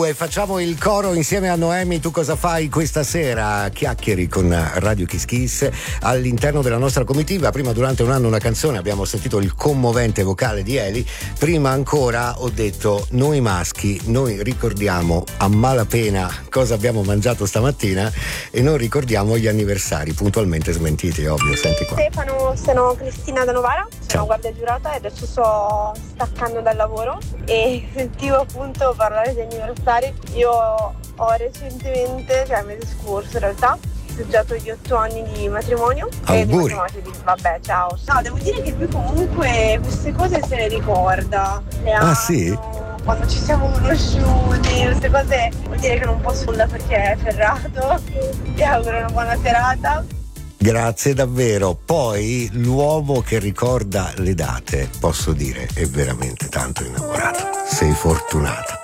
2, facciamo il coro insieme a Noemi. Tu cosa fai questa sera? Chiacchieri con Radio Kiss Kiss all'interno della nostra comitiva. Prima, durante un anno, una canzone, abbiamo sentito il commovente vocale di Eli. Prima ancora ho detto, noi maschi, noi ricordiamo a malapena cosa abbiamo mangiato stamattina e non ricordiamo gli anniversari puntualmente smentiti, ovvio. Senti qua. Stefano, sono Cristina da Novara, sono Ciao. guardia giurata e adesso sto staccando dal lavoro e sentivo appunto parlare di anniversari. Io ho recentemente, cioè il mese scorso in realtà, festeggiato gli 8 anni di matrimonio. Auguri. E di vabbè, ciao. No, devo dire che qui comunque queste cose se le ricorda. Sì? Quando ci siamo conosciuti, queste cose vuol dire che non posso nulla perché è ferrato. Ti auguro una buona serata. Grazie davvero. Poi l'uomo che ricorda le date, posso dire, è veramente tanto innamorato. Sei fortunata.